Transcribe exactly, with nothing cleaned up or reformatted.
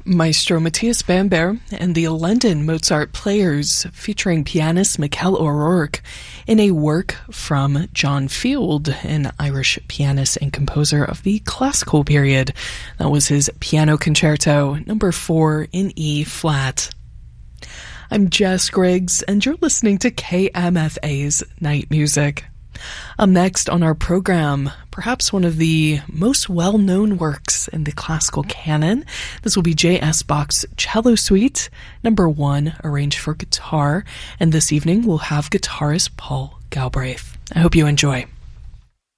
Maestro Matthias Bamberg and the London Mozart Players, featuring pianist Michael O'Rourke in a work from John Field, an Irish pianist and composer of the classical period. That was his Piano Concerto number four in E flat. I'm Jess Griggs, and you're listening to K M F A's Night Music. Up next on our program, perhaps one of the most well-known works in the classical canon. This will be J S. Bach's Cello Suite, number one, arranged for guitar. And this evening we'll have guitarist Paul Galbraith. I hope you enjoy.